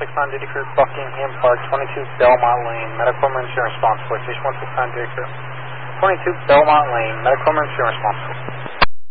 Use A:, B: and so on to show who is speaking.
A: 169 Duty Crew, Buckingham Park, 22 Belmont Lane, Medical Emergency Responsible. Station 169 Duty Crew, 22 Belmont Lane, Medical Emergency Responsible.